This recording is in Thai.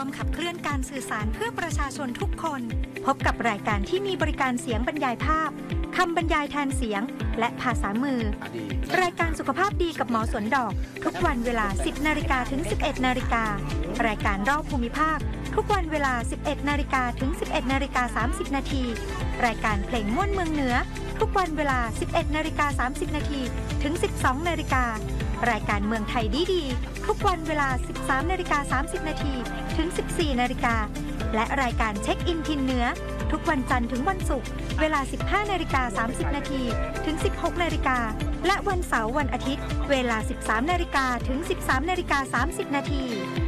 มขับเคลื่อนการสื่อสารเพื่อประชาชนทุกคน พบกับรายการที่มีบริการเสียงบรรยายภาพคำบรรยายแทนเสียงและภาษามือรายการสุขภาพดีกับหมอสวนดอกทุกวันเวลา 10 นาฬิกาถึง 11 นาฬิการายการรอบภูมิภาคทุกวันเวลา 11 นาฬิกาถึง 11 นาฬิกา 30 นาทีรายการเพลงม่วนเมืองเหนือทุกวันเวลา 11 นาฬิกา 30 นาทีถึง 12 นาฬิการายการเมืองไทยดีๆทุกวันเวลา 13 นาฬิกา 30 นาทีถึง 14 นาฬิกาและรายการเช็คอินทินเหนือทุกวันจันทร์ถึงวันศุกร์เวลา 15 นาฬิกา 30 นาทีถึง 16 นาฬิกาและวันเสาร์วันอาทิตย์เวลา 13 นาฬิกาถึง 13 นาฬิกา 30 นาที